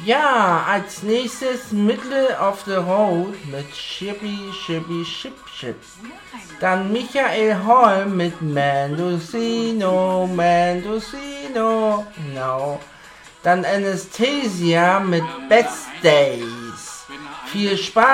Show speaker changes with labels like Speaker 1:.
Speaker 1: Ja, als nächstes Middle of the Road mit Chippy Chippy Chip Chip. Dann Michael Holm mit Mendocino, Mendocino, no. Dann Anastasia mit Best Days. Viel Spaß!